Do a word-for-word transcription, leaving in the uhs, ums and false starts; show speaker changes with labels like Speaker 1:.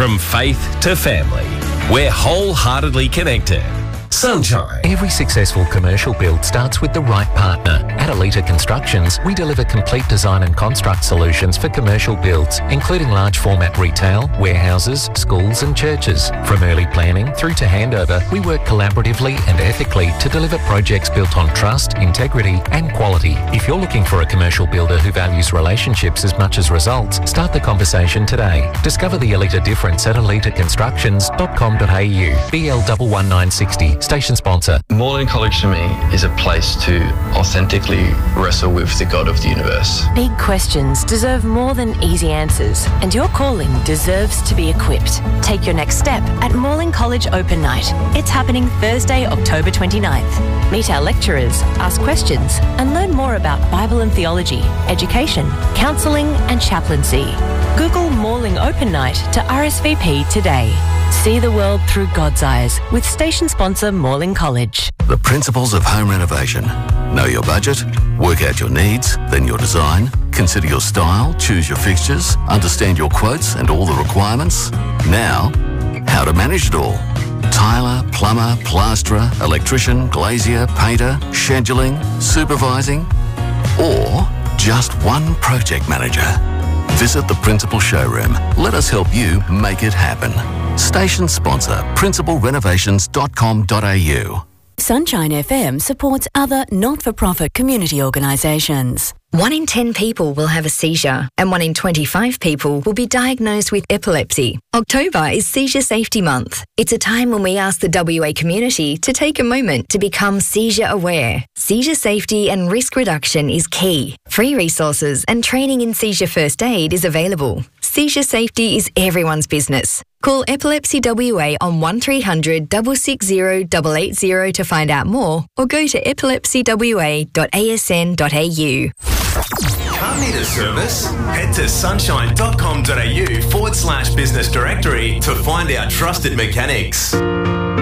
Speaker 1: From faith to family, we're wholeheartedly connected. Sunshine.
Speaker 2: Every successful commercial build starts with the right partner. At Alita Constructions, we deliver complete design and construct solutions for commercial builds, including large format retail, warehouses, schools and churches. From early planning through to handover, we work collaboratively and ethically to deliver projects built on trust, integrity and quality. If you're looking for a commercial builder who values relationships as much as results, start the conversation today. Discover the Alita difference at alita constructions dot com dot a u. B L one one nine six zero. Station sponsor.
Speaker 3: Morling College to me is a place to authentically wrestle with the God of the universe.
Speaker 4: Big questions deserve more than easy answers, and your calling deserves to be equipped. Take your next step at Morling College Open Night. It's happening Thursday, October twenty-ninth. Meet our lecturers, ask questions, and learn more about Bible and theology, education, counselling and chaplaincy. Google Morling Open Night to R S V P today. See the world through God's eyes with station sponsor Morling College.
Speaker 5: The principles of home renovation. Know your budget, work out your needs, then your design, consider your style, choose your fixtures, understand your quotes and all the requirements. Now, how to manage it all. Tiler, plumber, plasterer, electrician, glazier, painter, scheduling, supervising, or just one project manager. Visit the Principal Showroom. Let us help you make it happen. Station sponsor, principal renovations dot com dot a u.
Speaker 6: Sunshine F M supports other not-for-profit community organisations.
Speaker 7: One in ten people will have a seizure and one in twenty-five people will be diagnosed with epilepsy. October is Seizure Safety Month. It's a time when we ask the W A community to take a moment to become seizure aware. Seizure safety and risk reduction is key. Free resources and training in seizure first aid is available. Seizure safety is everyone's business. Call Epilepsy W A on one three hundred six six zero eight eight zero to find out more, or go to epilepsy w a dot a s n dot a u.
Speaker 1: Can't need a service? Head to sunshine dot com dot a u forward slash business directory to find our trusted mechanics.